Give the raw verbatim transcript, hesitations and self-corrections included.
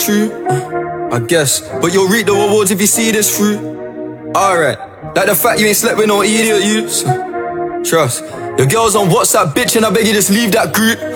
true? I guess, but you'll reap the rewards if you see this through. Alright, like the fact you ain't slept with no idiot, you. So, trust. Your girl's on WhatsApp, bitch, and I beg you just leave that group.